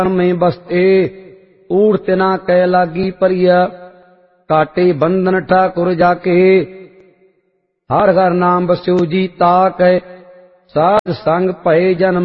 में बसते ऊढ़ तिना कै लागी परिया काटे बंधन ठाकुर जाके हर हर नाम बस्यो जी ताकै साध संग भय जन्म